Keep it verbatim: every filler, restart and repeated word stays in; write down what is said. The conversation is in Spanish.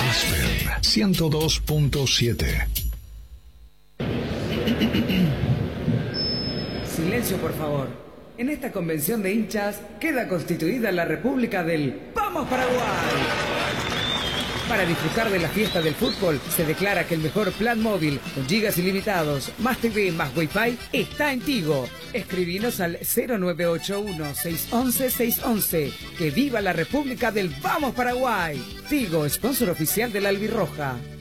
Aspen ciento dos punto siete. Silencio, por favor. En esta convención de hinchas queda constituida la República del ¡Vamos Paraguay! Para disfrutar de la fiesta del fútbol, se declara que el mejor plan móvil, con gigas ilimitados, más T V, más Wi-Fi, está en Tigo. Escribinos al cero nueve ocho uno, seis uno uno, seis uno uno. ¡Que viva la República del Vamos Paraguay! Tigo, sponsor oficial de la Albirroja.